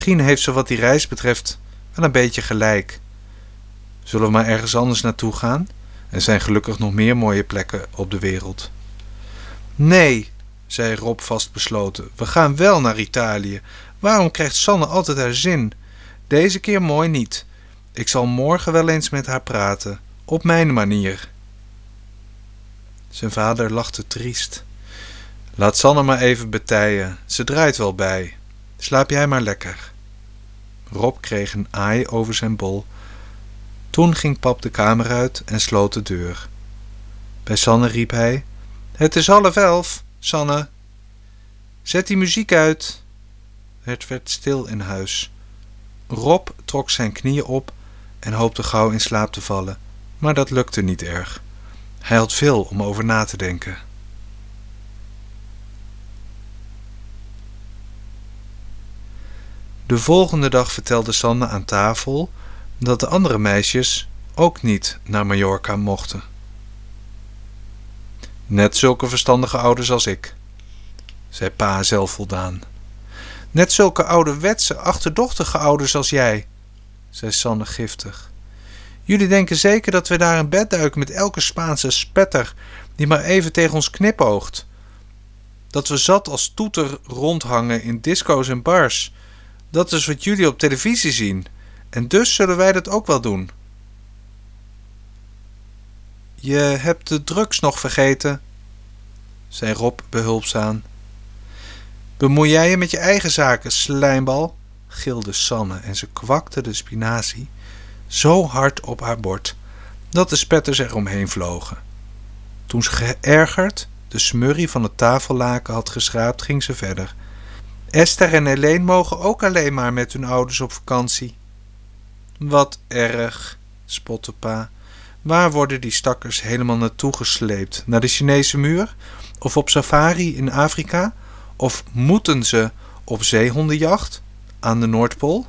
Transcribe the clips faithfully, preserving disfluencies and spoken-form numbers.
Misschien heeft ze wat die reis betreft wel een beetje gelijk. Zullen we maar ergens anders naartoe gaan? Er zijn gelukkig nog meer mooie plekken op de wereld. Nee, zei Rob vastbesloten. We gaan wel naar Italië. Waarom krijgt Sanne altijd haar zin? Deze keer mooi niet. Ik zal morgen wel eens met haar praten. Op mijn manier. Zijn vader lachte triest. Laat Sanne maar even betijen. Ze draait wel bij. Slaap jij maar lekker. Rob kreeg een aai over zijn bol. Toen ging pap de kamer uit en sloot de deur. Bij Sanne riep hij: Het is half elf, Sanne. Zet die muziek uit. Het werd stil in huis. Rob trok zijn knieën op en hoopte gauw in slaap te vallen, maar dat lukte niet erg. Hij had veel om over na te denken. De volgende dag vertelde Sanne aan tafel dat de andere meisjes ook niet naar Mallorca mochten. Net zulke verstandige ouders als ik, zei pa zelfvoldaan. Net zulke ouderwetse, achterdochtige ouders als jij, zei Sanne giftig. Jullie denken zeker dat we daar in bed duiken met elke Spaanse spetter die maar even tegen ons knipoogt. Dat we zat als toeter rondhangen in disco's en bars. Dat is wat jullie op televisie zien. En dus zullen wij dat ook wel doen. Je hebt de drugs nog vergeten, zei Rob behulpzaam. Bemoei jij je met je eigen zaken, slijmbal, gilde Sanne en ze kwakte de spinazie zo hard op haar bord dat de spetters er omheen vlogen. Toen ze geërgerd de smurrie van het tafellaken had geschraapt, ging ze verder. Esther en Helene mogen ook alleen maar met hun ouders op vakantie. Wat erg, spotte pa. Waar worden die stakkers helemaal naartoe gesleept? Naar de Chinese muur? Of op safari in Afrika? Of moeten ze op zeehondenjacht aan de Noordpool?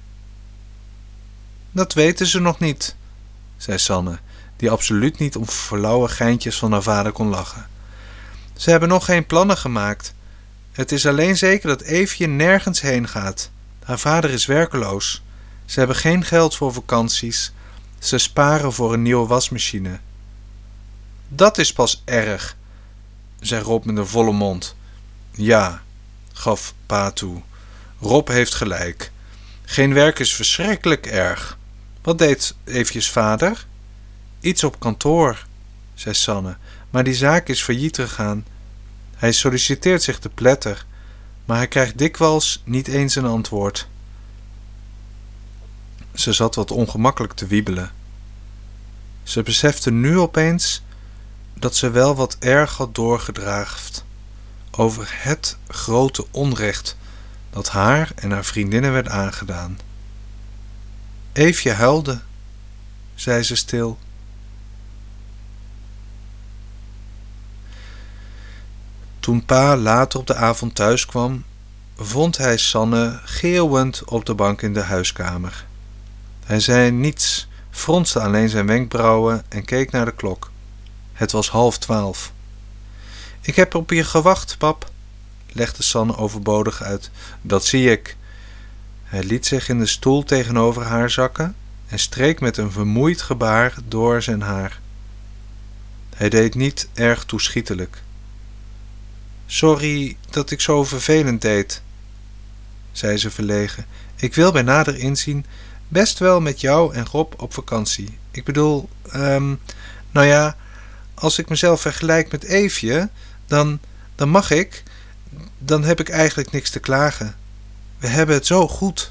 Dat weten ze nog niet, zei Sanne, die absoluut niet om flauwe geintjes van haar vader kon lachen. Ze hebben nog geen plannen gemaakt. Het is alleen zeker dat Eefje nergens heen gaat. Haar vader is werkeloos. Ze hebben geen geld voor vakanties. Ze sparen voor een nieuwe wasmachine. Dat is pas erg, zei Rob met een volle mond. Ja, gaf pa toe. Rob heeft gelijk. Geen werk is verschrikkelijk erg. Wat deed Eefjes vader? Iets op kantoor, zei Sanne, maar die zaak is failliet gegaan. Hij solliciteert zich te pletter, maar hij krijgt dikwijls niet eens een antwoord. Ze zat wat ongemakkelijk te wiebelen. Ze besefte nu opeens dat ze wel wat erg had doorgedraafd over het grote onrecht dat haar en haar vriendinnen werd aangedaan. Eefje huilde, zei ze stil. Toen pa later op de avond thuis kwam, vond hij Sanne geeuwend op de bank in de huiskamer. Hij zei niets, fronste alleen zijn wenkbrauwen en keek naar de klok. Het was half twaalf. Ik heb op je gewacht, pap, legde Sanne overbodig uit. Dat zie ik. Hij liet zich in de stoel tegenover haar zakken en streek met een vermoeid gebaar door zijn haar. Hij deed niet erg toeschietelijk. Sorry dat ik zo vervelend deed, zei ze verlegen. Ik wil bij nader inzien best wel met jou en Rob op vakantie. Ik bedoel, um, nou ja, als ik mezelf vergelijk met Eefje, dan, dan mag ik, dan heb ik eigenlijk niks te klagen. We hebben het zo goed.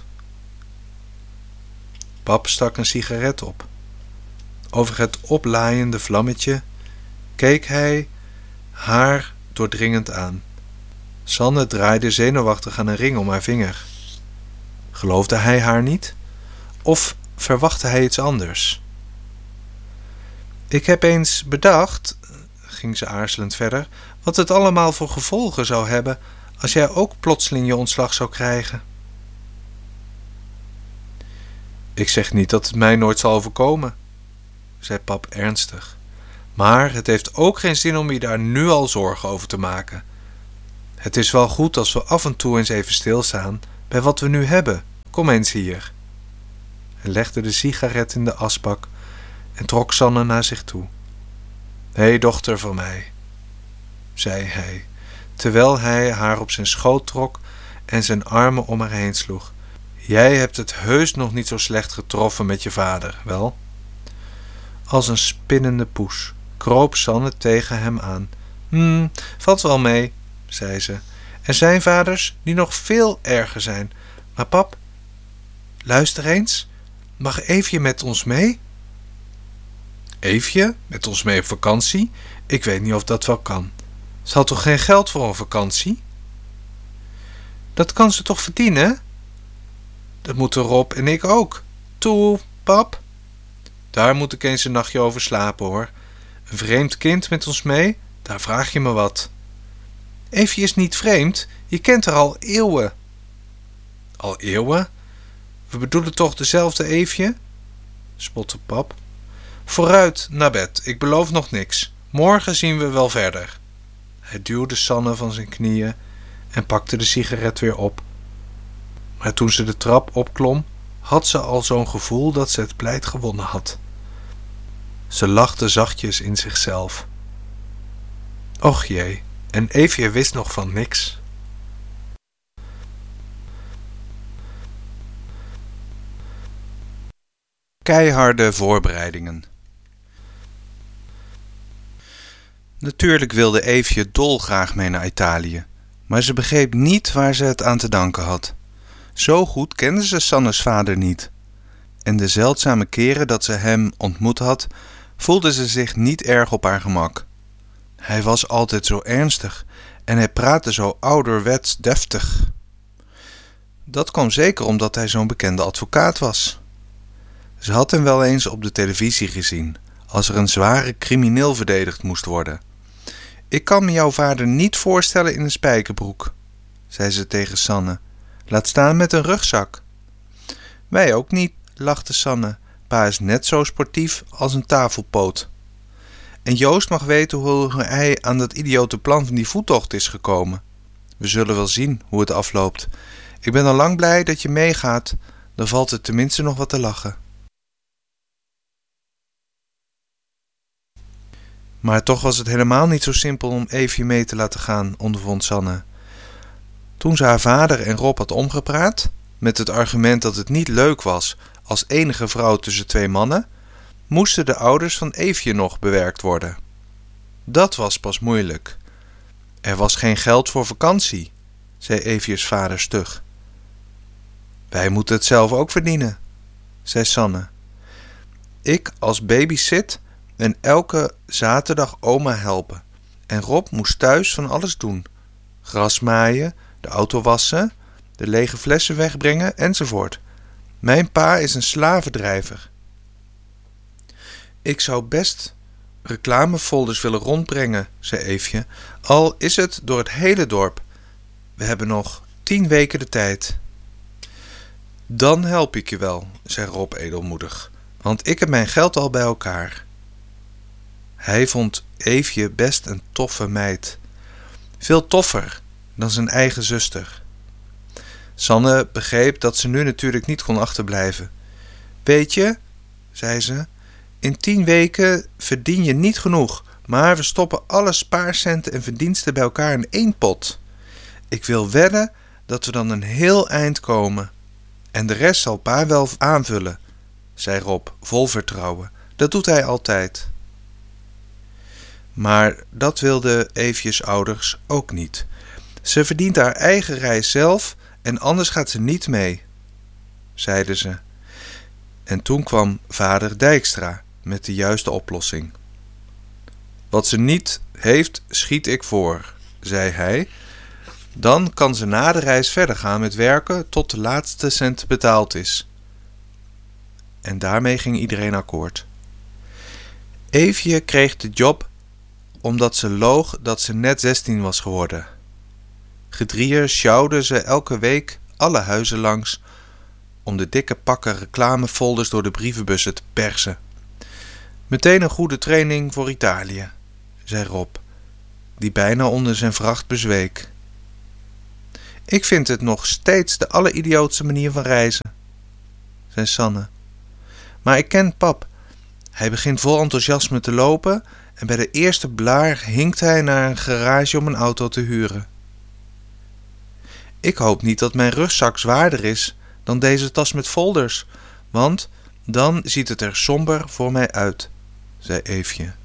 Pap stak een sigaret op. Over het oplaaiende vlammetje keek hij haar doordringend aan. Sanne draaide zenuwachtig aan een ring om haar vinger. Geloofde hij haar niet? Of verwachtte hij iets anders? Ik heb eens bedacht, ging ze aarzelend verder, wat het allemaal voor gevolgen zou hebben als jij ook plotseling je ontslag zou krijgen. Ik zeg niet dat het mij nooit zal overkomen, zei pap ernstig. Maar het heeft ook geen zin om je daar nu al zorgen over te maken. Het is wel goed als we af en toe eens even stilstaan bij wat we nu hebben kom eens hier. Hij legde de sigaret in de asbak en trok Sanne naar zich toe. Hé, hey, dochter van mij, zei hij, terwijl hij haar op zijn schoot trok en zijn armen om haar heen sloeg. Jij hebt het heus nog niet zo slecht getroffen met je vader, wel? Als een spinnende poes kroop Sanne tegen hem aan. Hm, valt wel mee, zei ze. Er zijn vaders die nog veel erger zijn. Maar pap, luister eens, mag Eefje met ons mee? Eefje, met ons mee op vakantie? Ik weet niet of dat wel kan. Ze had toch geen geld voor een vakantie? Dat kan ze toch verdienen? Dat moeten Rob en ik ook. Toe, pap. Daar moet ik eens een nachtje over slapen, hoor. Een vreemd kind met ons mee, daar vraag je me wat. Eefje is niet vreemd, je kent haar al eeuwen. Al eeuwen? We bedoelen toch dezelfde Eefje? Spotte pap. Vooruit, naar bed, ik beloof nog niks. Morgen zien we wel verder. Hij duwde Sanne van zijn knieën en pakte de sigaret weer op. Maar toen ze de trap opklom, had ze al zo'n gevoel dat ze het pleit gewonnen had. Ze lachte zachtjes in zichzelf. Och jee, en Eefje wist nog van niks. Keiharde voorbereidingen. Natuurlijk wilde Eefje dolgraag mee naar Italië, maar ze begreep niet waar ze het aan te danken had. Zo goed kende ze Sannes vader niet. En de zeldzame keren dat ze hem ontmoet had, voelde ze zich niet erg op haar gemak. Hij was altijd zo ernstig en hij praatte zo ouderwets deftig. Dat kwam zeker omdat hij zo'n bekende advocaat was. Ze had hem wel eens op de televisie gezien, als er een zware crimineel verdedigd moest worden. Ik kan me jouw vader niet voorstellen in een spijkerbroek, zei ze tegen Sanne. Laat staan met een rugzak. Wij ook niet, lachte Sanne. Pa is net zo sportief als een tafelpoot. En Joost mag weten hoe hij aan dat idiote plan van die voettocht is gekomen. We zullen wel zien hoe het afloopt. Ik ben al lang blij dat je meegaat. Dan valt er tenminste nog wat te lachen. Maar toch was het helemaal niet zo simpel om Eefje mee te laten gaan, ondervond Sanne. Toen ze haar vader en Rob had omgepraat, met het argument dat het niet leuk was als enige vrouw tussen twee mannen, moesten de ouders van Eefje nog bewerkt worden. Dat was pas moeilijk. Er was geen geld voor vakantie, zei Eefjes vader stug. Wij moeten het zelf ook verdienen, zei Sanne. Ik als babysit en elke zaterdag oma helpen. En Rob moest thuis van alles doen. Gras maaien, de auto wassen, de lege flessen wegbrengen enzovoort. Mijn pa is een slavendrijver. Ik zou best reclamefolders willen rondbrengen, zei Eefje, al is het door het hele dorp. We hebben nog tien weken de tijd. Dan help ik je wel, zei Rob edelmoedig, want ik heb mijn geld al bij elkaar. Hij vond Eefje best een toffe meid. Veel toffer dan zijn eigen zuster. Sanne begreep dat ze nu natuurlijk niet kon achterblijven. Weet je, zei ze, in tien weken verdien je niet genoeg, maar we stoppen alle spaarcenten en verdiensten bij elkaar in één pot. Ik wil wedden dat we dan een heel eind komen. En de rest zal pa wel aanvullen, zei Rob, vol vertrouwen. Dat doet hij altijd. Maar dat wilden Eefjes ouders ook niet. Ze verdient haar eigen reis zelf en anders gaat ze niet mee, zeiden ze. En toen kwam vader Dijkstra met de juiste oplossing. Wat ze niet heeft, schiet ik voor, zei hij. Dan kan ze na de reis verder gaan met werken tot de laatste cent betaald is. En daarmee ging iedereen akkoord. Eefje kreeg de job omdat ze loog dat ze net zestien was geworden. Gedrieën sjouwde ze elke week alle huizen langs om de dikke pakken reclamefolders door de brievenbussen te persen. Meteen een goede training voor Italië, zei Rob, die bijna onder zijn vracht bezweek. Ik vind het nog steeds de alleridiootste manier van reizen, zei Sanne. Maar ik ken pap. Hij begint vol enthousiasme te lopen en bij de eerste blaar hinkt hij naar een garage om een auto te huren. Ik hoop niet dat mijn rugzak zwaarder is dan deze tas met folders, want dan ziet het er somber voor mij uit, zei Eefje.